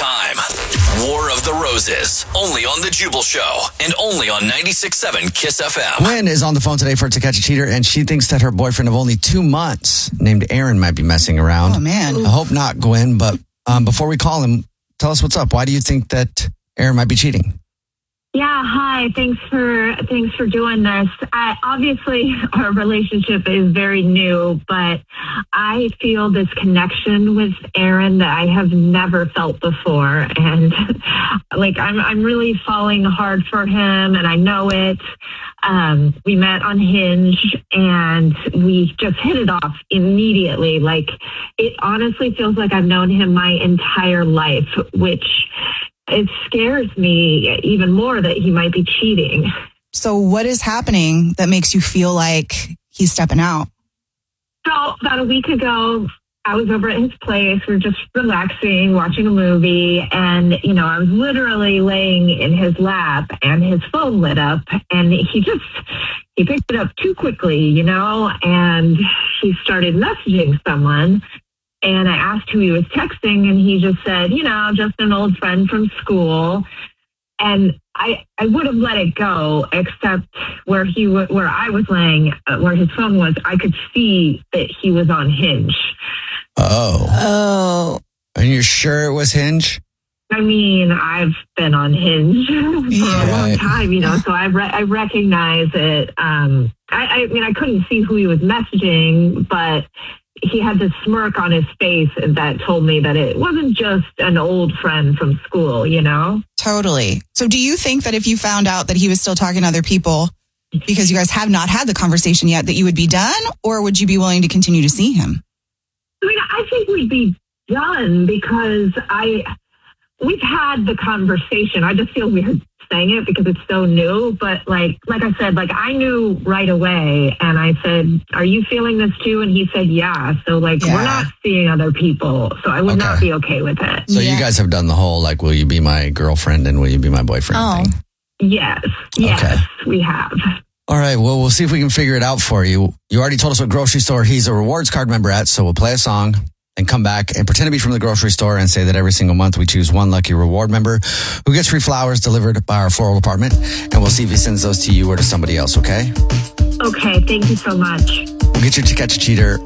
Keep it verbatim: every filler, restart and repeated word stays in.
time. War of the Roses, only on The Jubal Show, and only on ninety-six point seven Kiss F M. Gwen is on the phone today for To Catch a Cheater, and she thinks that her boyfriend of only two months, named Aaron, might be messing around. Oh, man. I hope not, Gwen, but um, before we call him, tell us what's up. Why do you think that Aaron might be cheating? Yeah, hi. Thanks for thanks for doing this. I, obviously, our relationship is very new, but I feel this connection with Aaron that I have never felt before, and like I'm I'm really falling hard for him, and I know it. Um, we met on Hinge, and we just hit it off immediately. Like, it honestly feels like I've known him my entire life, which it scares me even more that he might be cheating. So what is happening that makes you feel like he's stepping out? So about a week ago, I was over at his place. We were just relaxing, watching a movie. And, you know, I was literally laying in his lap and his phone lit up. And he just, he picked it up too quickly, you know, and he started messaging someone. And I asked who he was texting, and he just said, you know, just an old friend from school. And I, I would have let it go, except where he, w- where I was laying, uh, where his phone was, I could see that he was on Hinge. Oh. Oh. And you're sure it was Hinge? I mean, I've been on Hinge for Yeah. a long Right. time, you know, so I re- I recognize it. Um, I, I mean, I couldn't see who he was messaging, but he had this smirk on his face that told me that it wasn't just an old friend from school, you know? Totally. So do you think that if you found out that he was still talking to other people because you guys have not had the conversation yet, that you would be done, or would you be willing to continue to see him? I mean, I think we'd be done because I, we've had the conversation. I just feel weird saying it because it's so new. But like, like I said, like I knew right away, and I said, "Are you feeling this too?" And he said, "Yeah." So like, Yeah. we're not seeing other people, so I would Okay. not be okay with it. So Yeah. you guys have done the whole, like, will you be my girlfriend and will you be my boyfriend Oh. thing? Yes, yes, Okay. we have. All right, well, we'll see if we can figure it out for you. You already told us what grocery store he's a rewards card member at, so we'll play a song and come back and pretend to be from the grocery store and say that every single month we choose one lucky reward member who gets free flowers delivered by our floral department, and we'll see if he sends those to you or to somebody else, okay? Okay, thank you so much. We'll get you To Catch a Cheater